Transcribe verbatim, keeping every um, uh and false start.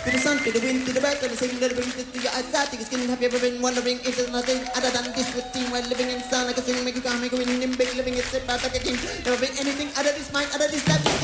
To the sun, to the wind, to the bird, to the sing, to the bring, to your eyesight, to your skin. Have you ever been wondering if there's nothing other than this routine while living in sound like a swing, make you calm, make you win, in big living, it's about like a king. Never been anything other this mind, other this life.